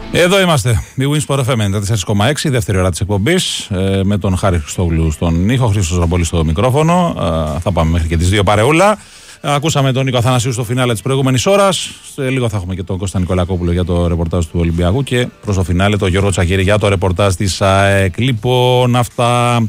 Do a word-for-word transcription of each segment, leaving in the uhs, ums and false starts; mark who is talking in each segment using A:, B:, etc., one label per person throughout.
A: Εδώ είμαστε. Η Winsport εφ εμ ενενήντα τέσσερα κόμμα έξι, δεύτερη ώρα της εκπομπής, ε, με τον Χάρη Χριστόγλου στον ήχο, Χρήστος Ραμπόλης στο μικρόφωνο. Ε, θα πάμε μέχρι και τις δύο παρεούλα. Ε, ακούσαμε τον Νίκο Αθανασίου στο φινάλε της προηγούμενης ώρας. Σε λίγο θα έχουμε και τον Κώστα Νικολακόπουλο για το ρεπορτάζ του Ολυμπιακού και προς το φινάλε τον Γιώργο Τσακίρη για το ρεπορτάζ της ΑΕΚ. Λοιπόν, αυτά.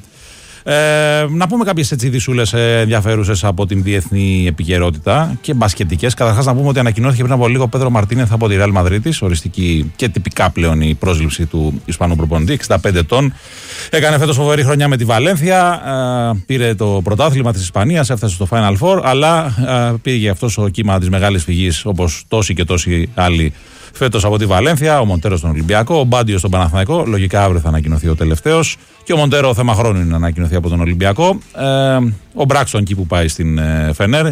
A: Ε, να πούμε κάποιες έτσι ειδισούλες ενδιαφέρουσες από την διεθνή επικαιρότητα και μπασκετικές. Καταρχάς, να πούμε ότι ανακοινώθηκε πριν από λίγο ο Πέδρο Μαρτίνεθ από τη Ρεάλ Μαδρίτης, οριστική και τυπικά πλέον η πρόσληψη του Ισπανού προπονητή, εξήντα πέντε ετών. Έκανε φέτος φοβερή χρονιά με τη Βαλένθια, ε, πήρε το πρωτάθλημα της Ισπανίας, έφτασε στο Final Four, αλλά ε, πήγε αυτός ο κύμα της μεγάλης φυγής, όπως τόσοι και τόσοι άλλοι φέτος από τη Βαλένθια, ο Μοντέρο στον Ολυμπιακό, ο Μπάντιο στον Παναθηναϊκό. Λογικά αύριο θα ανακοινωθεί ο τελευταίος. Και ο Μοντέρο θέμα χρόνου είναι να ανακοινωθεί από τον Ολυμπιακό. Ε, ο Μπράξτον εκεί που πάει στην ε, Φενέρ.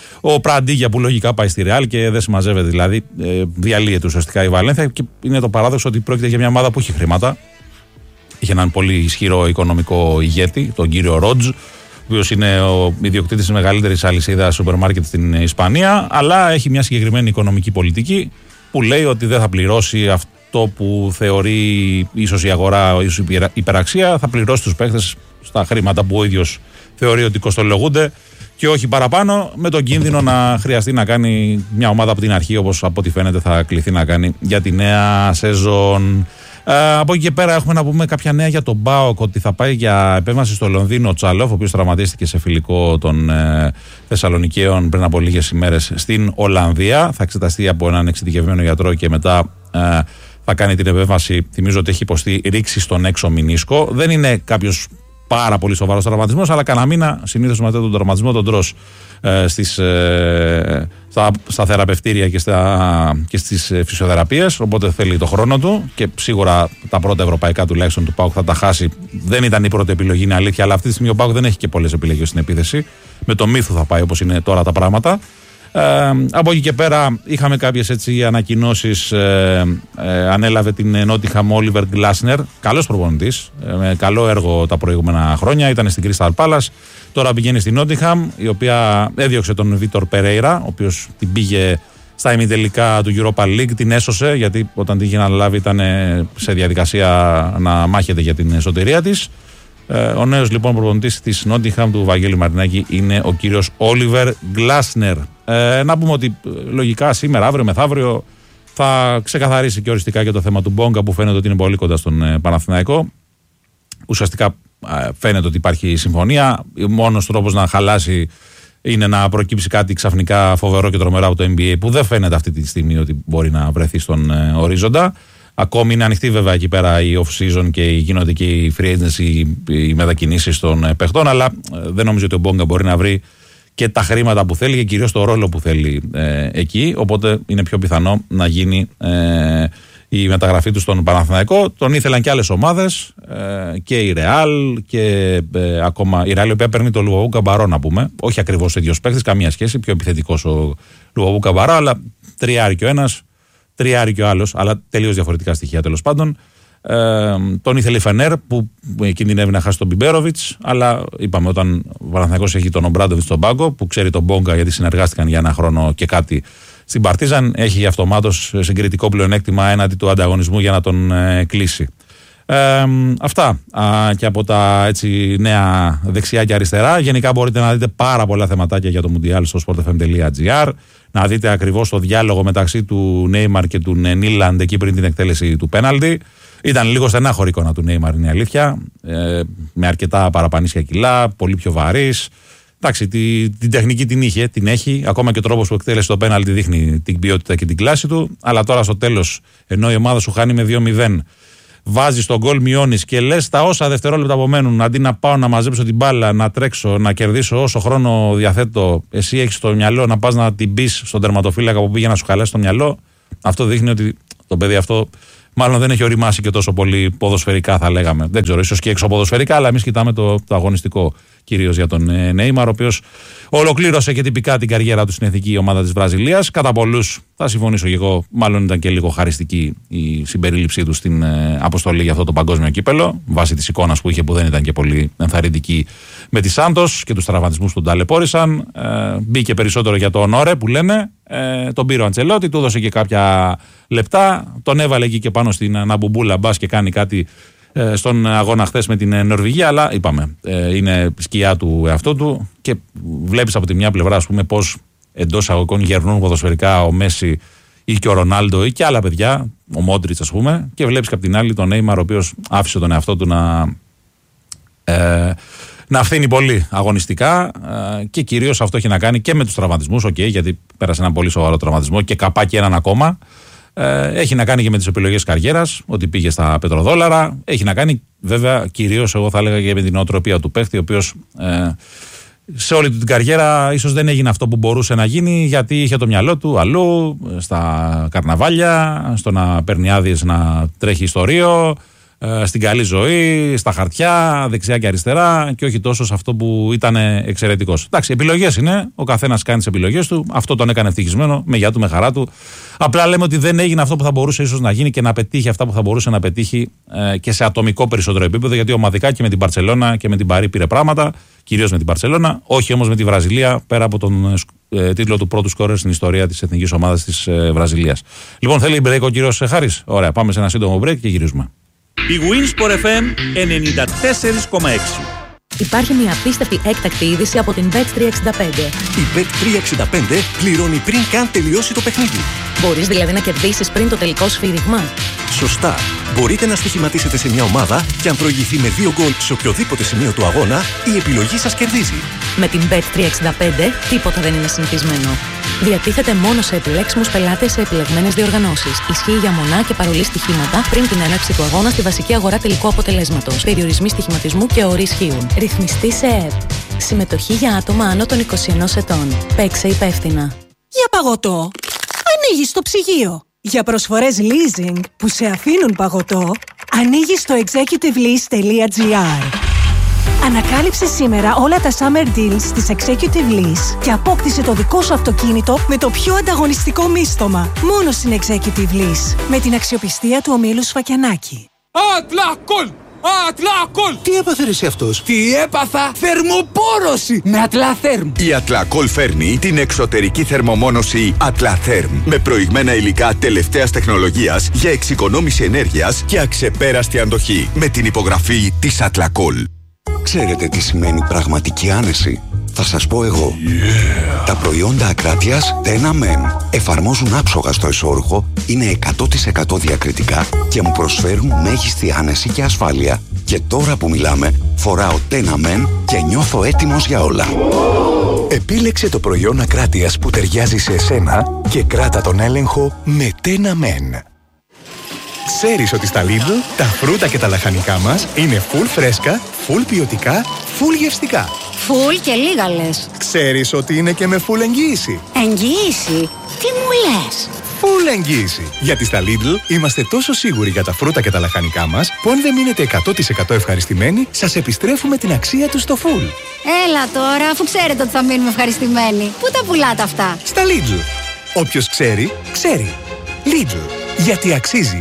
A: Ο Πραντίγια που λογικά πάει στη Ρεάλ και δεν συμμαζεύεται, δηλαδή ε, διαλύεται ουσιαστικά η Βαλένθια. Και είναι το παράδοξο ότι πρόκειται για μια ομάδα που έχει χρήματα. Είχε έναν πολύ ισχυρό οικονομικό ηγέτη, τον κύριο Ρότζ, ο οποίος είναι ο ιδιοκτήτης της μεγαλύτερης αλυσίδας σούπερ μάρκετ στην Ισπανία, αλλά έχει μια συγκεκριμένη οικονομική πολιτική που λέει ότι δεν θα πληρώσει αυτό που θεωρεί ίσως η αγορά, ίσως η υπεραξία, θα πληρώσει τους παίχτες στα χρήματα που ο ίδιος θεωρεί ότι κοστολογούνται και όχι παραπάνω, με τον κίνδυνο να χρειαστεί να κάνει μια ομάδα από την αρχή, όπως από ό,τι φαίνεται θα κληθεί να κάνει για τη νέα σεζόν. Ε, από εκεί και πέρα έχουμε να πούμε κάποια νέα για τον ΠΑΟΚ, ότι θα πάει για επέμβαση στο Λονδίνο ο Τσαλόφ, ο οποίος τραυματίστηκε σε φιλικό των ε, Θεσσαλονικαίων πριν από λίγες ημέρες στην Ολλανδία. Θα εξεταστεί από έναν εξειδικευμένο γιατρό και μετά ε, θα κάνει την επέμβαση. Θυμίζω ότι έχει υποστεί ρήξη στον έξω μηνίσκο. Δεν είναι κάποιος πάρα πολύ σοβαρός τραυματισμός, αλλά κανένα μήνα συνήθως μετά τον τραυματισμό τον τρως ε, στις, ε, στα, στα θεραπευτήρια και, στα, και στις ε, φυσιοθεραπείες, οπότε θέλει το χρόνο του και σίγουρα τα πρώτα ευρωπαϊκά τουλάχιστον του ΠΑΟΚ θα τα χάσει. Δεν ήταν η πρώτη επιλογή, είναι αλήθεια, αλλά αυτή τη στιγμή ο ΠΑΟΚ δεν έχει και πολλές επιλογές στην επίθεση. Με το Μύθου θα πάει όπως είναι τώρα τα πράγματα. Ε, από εκεί και πέρα είχαμε κάποιες έτσι ανακοινώσεις. ε, ε, ανέλαβε την Νότιχαμ Όλιβερ Γκλάσνερ, καλός προπονητής, ε, με καλό έργο τα προηγούμενα χρόνια, ήταν στην Crystal Palace, τώρα πηγαίνει στην Νότιχαμ, η οποία έδιωξε τον Βίτορ Περέιρα, ο οποίος την πήγε στα ημιτελικά του Europa League, την έσωσε γιατί όταν την είχε αναλάβει ήταν σε διαδικασία να μάχεται για την σωτηρία της. Ο νέος λοιπόν προπονητής της Νότιχαμ, του Βαγγέλη Μαρινάκη, είναι ο κύριος Όλιβερ Γκλάσνερ. Ε, να πούμε ότι λογικά σήμερα, αύριο, μεθαύριο θα ξεκαθαρίσει και οριστικά και το θέμα του Μπόγκα, που φαίνεται ότι είναι πολύ κοντά στον ε, Παναθηναϊκό. Ουσιαστικά ε, φαίνεται ότι υπάρχει συμφωνία. Ο μόνος τρόπος να χαλάσει είναι να προκύψει κάτι ξαφνικά φοβερό και τρομερό από το N B A, που δεν φαίνεται αυτή τη στιγμή ότι μπορεί να βρεθεί στον ε, ορίζοντα. Ακόμη είναι ανοιχτή βέβαια εκεί πέρα η off-season και γίνονται και οι free agency, οι μετακινήσεις των παιχτών, αλλά δεν νομίζω ότι ο Μπόγκα μπορεί να βρει και τα χρήματα που θέλει και κυρίως το ρόλο που θέλει ε, εκεί, οπότε είναι πιο πιθανό να γίνει ε, η μεταγραφή του στον Παναθηναϊκό. Τον ήθελαν και άλλες ομάδες, ε, και η Ρεάλ και ε, ακόμα η Ρεάλ, η οποία παίρνει το Λουοβού Καμπαρό, να πούμε, όχι ακριβώς ο ίδιος παίκτης, καμία σχέση, πιο επιθετικός ο Λουοβού Καμπαρό, αλλά τριάρι και ο ένας, τριάρι και ο άλλος, αλλά τελείως διαφορετικά στοιχεία τέλος πάντων. Ε, τον ήθελε η Φενέρ που κινδυνεύει να χάσει τον Μπιμπέροβιτς, αλλά είπαμε, όταν ο Παναθηναϊκός έχει τον Ομπράντοβιτς στον πάγκο, που ξέρει τον Μπόγκα γιατί συνεργάστηκαν για ένα χρόνο και κάτι στην Παρτίζαν, έχει αυτομάτως συγκριτικό πλεονέκτημα έναντι του ανταγωνισμού για να τον ε, κλείσει. Ε, αυτά α, και από τα έτσι νέα δεξιά και αριστερά. Γενικά μπορείτε να δείτε πάρα πολλά θεματάκια για το Μουντιάλ στο σπορτ εφ εμ τελεία τζι άρ, να δείτε ακριβώς το διάλογο μεταξύ του Νέιμαρ και του Νίλαντ εκεί πριν την εκτέλεση του πέναλτι. Ήταν λίγο στενάχωρη εικόνα του Νέιμαρ, είναι η αλήθεια, ε, με αρκετά παραπανήσια κιλά, πολύ πιο βαρύς. Εντάξει, τη, την τεχνική την είχε, την έχει, ακόμα και ο τρόπος που εκτέλεσε το πέναλτι δείχνει την ποιότητα και την κλάση του, αλλά τώρα στο τέλος, ενώ η ομάδα σου χάνει με δύο μηδέν, βάζεις τον γκολ, μειώνεις και λες τα όσα δευτερόλεπτα απομένουν, αντί να πάω να μαζέψω την μπάλα, να τρέξω, να κερδίσω όσο χρόνο διαθέτω, εσύ έχεις στο μυαλό να πας να την πεις στον τερματοφύλακα που πήγε να σου χαλάσει το μυαλό. Αυτό δείχνει ότι το παιδί αυτό μάλλον δεν έχει οριμάσει και τόσο πολύ ποδοσφαιρικά, θα λέγαμε. Δεν ξέρω, ίσως και εξωποδοσφαιρικά, αλλά εμείς κοιτάμε το, το αγωνιστικό κυρίως για τον ε, Νέιμαρ, ο οποίος ολοκλήρωσε και τυπικά την καριέρα του στην εθνική ομάδα της Βραζιλίας. Κατά πολλούς, θα συμφωνήσω και εγώ, μάλλον ήταν και λίγο χαριστική η συμπερίληψή του στην ε, αποστολή για αυτό το παγκόσμιο κύπελο, βάσει της εικόνας που είχε, που δεν ήταν και πολύ ενθαρρυντική με τη Σάντος και τους τραυματισμούς που τον ταλαιπώρησαν. Ε, μπήκε περισσότερο για το ονόρε που λένε. Ε, τον πήρε ο Αντσελότη, του έδωσε και κάποια λεπτά. Τον έβαλε εκεί και πάνω στην Ναμπουμπούλα, μπας και κάνει κάτι ε, στον αγώνα χθες με την Νορβηγία. Αλλά είπαμε, ε, είναι σκιά του εαυτού του. Και βλέπεις από τη μια πλευρά, ας πούμε, πώς εντός αγωγικών γερνούν ποδοσφαιρικά ο Μέση ή και ο Ρονάλντο ή και άλλα παιδιά, ο Μόντριτς ας πούμε, και βλέπεις και από την άλλη τον Νέιμαρ, ο οποίος άφησε τον εαυτό του να, ε, να φθήνει πολύ αγωνιστικά ε, και κυρίως αυτό έχει να κάνει και με τους τραυματισμούς, okay, γιατί πέρασε ένα πολύ σοβαρό τραυματισμό και καπάκι έναν ακόμα. Ε, έχει να κάνει και με τις επιλογές καριέρας, ότι πήγε στα πετροδόλαρα. Έχει να κάνει βέβαια κυρίως, εγώ θα έλεγα, και με την νοοτροπία του παίχτη, ο οποίος ε, σε όλη του την καριέρα ίσως δεν έγινε αυτό που μπορούσε να γίνει, γιατί είχε το μυαλό του αλλού, στα καρναβάλια, στο να παίρνει άδειες να τρέχει στο Ρίο, στην καλή ζωή, στα χαρτιά, δεξιά και αριστερά, και όχι τόσο σε αυτό που ήταν εξαιρετικός. Εντάξει, επιλογές είναι, ο καθένας κάνει τις επιλογές του, αυτό τον έκανε ευτυχισμένο, με γεια του, με χαρά του. Απλά λέμε ότι δεν έγινε αυτό που θα μπορούσε ίσως να γίνει και να πετύχει αυτά που θα μπορούσε να πετύχει ε, και σε ατομικό περισσότερο επίπεδο, γιατί ομαδικά και με την Μπαρτσελώνα και με την Παρί πήρε πράγματα, κυρίως με την Μπαρτσελώνα, όχι όμως με τη Βραζιλία, πέρα από τον ε, τίτλο του πρώτου σκόρερ στην ιστορία της εθνικής ομάδας της ε, Βραζιλίας. Λοιπόν, θέλει break ο κύριος Χάρης. Ωραία, πάμε σε ένα σύντομο break και γυρίζουμε.
B: Η Winsport εφ εμ ενενήντα τέσσερα κόμμα έξι.
C: Υπάρχει μια απίστευτη έκτακτη είδηση από την μπετ τριακόσια εξήντα πέντε.
D: Η μπετ τριακόσια εξήντα πέντε πληρώνει πριν καν τελειώσει το παιχνίδι.
C: Μπορείς δηλαδή να κερδίσεις πριν το τελικό σφύριγμα.
D: Σωστά. Μπορείτε να στοιχηματίσετε σε μια ομάδα και αν προηγηθεί με δύο γκολ σε οποιοδήποτε σημείο του αγώνα, η επιλογή σας κερδίζει.
C: Με την μπετ τριακόσια εξήντα πέντε τίποτα δεν είναι συνηθισμένο. Διατίθεται μόνο σε επιλέξιμους πελάτες σε επιλεγμένες διοργανώσεις. Ισχύει για μονά και παρολί στοιχήματα πριν την έναρξη του αγώνα στη βασική αγορά τελικού αποτελέσματος. Περιορισμοί στοιχηματισμού και όροι ισχύουν. Ρυθμιστή σε ΕΕΠ. Συμμετοχή για άτομα άνω των είκοσι ενός ετών. Παίξε υπεύθυνα.
E: Για παγωτό, ανοίγεις το ψυγείο. Για προσφορές leasing που σε αφήνουν παγωτό, ανοίγεις το executive lease τελεία τζι άρ. Ανακάλυψε σήμερα όλα τα summer deals της Executive Lease και απόκτησε το δικό σου αυτοκίνητο με το πιο ανταγωνιστικό μίστομα. Μόνο στην Executive Lease. Με την αξιοπιστία του ομίλου Σφακιανάκη.
F: Ατλακόλ! Ατλακόλ!
D: Τι έπαθε ρε εσύ αυτός?
F: Τι έπαθα? Θερμοπόρωση με Ατλαθέρμ.
G: Η Ατλακόλ φέρνει την εξωτερική θερμομόνωση Ατλαθέρμ με προηγμένα υλικά τελευταίας τεχνολογίας για εξοικονόμηση ενέργειας και αξεπέραστη αντοχή με την υπογραφή της Ατλακόλ.
H: Ξέρετε τι σημαίνει πραγματική άνεση? Θα σας πω εγώ. Yeah. Τα προϊόντα ακράτειας Tenamen εφαρμόζουν άψογα στο εσώρουχο, είναι εκατό τοις εκατό διακριτικά και μου προσφέρουν μέγιστη άνεση και ασφάλεια. Και τώρα που μιλάμε, φοράω Tenamen και νιώθω έτοιμος για όλα.
I: Επίλεξε το προϊόν ακράτειας που ταιριάζει σε εσένα και κράτα τον έλεγχο με Tenamen. Ξέρεις ότι στα Lidl τα φρούτα και τα λαχανικά μας είναι full φρέσκα, full ποιοτικά, full γευστικά.
J: Full και λίγα λες.
I: Ξέρεις ότι είναι και με full εγγύηση.
J: Εγγύηση? Τι μου λες?
I: Full εγγύηση. Γιατί στα Lidl είμαστε τόσο σίγουροι για τα φρούτα και τα λαχανικά μας που αν δεν μείνετε εκατό τοις εκατό ευχαριστημένοι, σας επιστρέφουμε την αξία τους στο full.
J: Έλα τώρα, αφού ξέρετε ότι θα μείνουμε ευχαριστημένοι. Πού τα πουλάτε αυτά?
I: Στα Lidl. Όποιος ξέρει, ξέρει. Lidl. Γιατί αξίζει.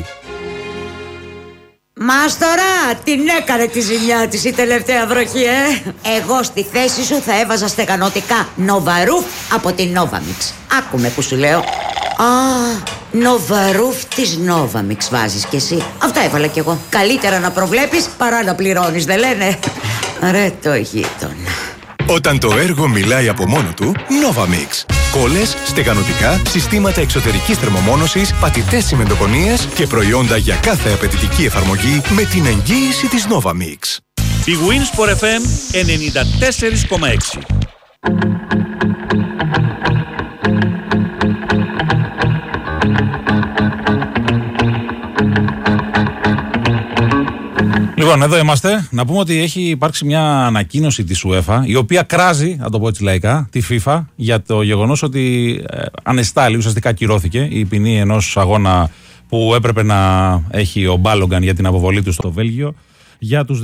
K: Μάστορα, την έκανε τη ζημιά της η τελευταία βροχή, ε! Εγώ στη θέση σου θα έβαζα στεγανοτικά Νοβαρούφ από την Novamix. Άκουμε που σου λέω. Α, Νοβαρούφ της Novamix βάζεις κι εσύ. Αυτά έβαλα κι εγώ. Καλύτερα να προβλέπεις παρά να πληρώνεις, δεν λένε? Ρε το γείτονα.
I: Όταν το έργο μιλάει από μόνο του, Novamix. Κόλλες, στεγανοτικά, συστήματα εξωτερικής θερμομόνωσης, πατητές τσιμεντοκονίες και προϊόντα για κάθε απαιτητική εφαρμογή με την εγγύηση της Novamix.
B: Η Winsport εφ εμ ενενήντα τέσσερα κόμμα έξι.
A: Λοιπόν, εδώ είμαστε. Να πούμε ότι έχει υπάρξει μια ανακοίνωση της UEFA, η οποία κράζει, να το πω έτσι λαϊκά, τη FIFA για το γεγονός ότι ε, ανεστάλλει, ουσιαστικά κυρώθηκε η ποινή ενός αγώνα που έπρεπε να έχει ο Μπάλογκαν για την αποβολή του στο Βέλγιο για τους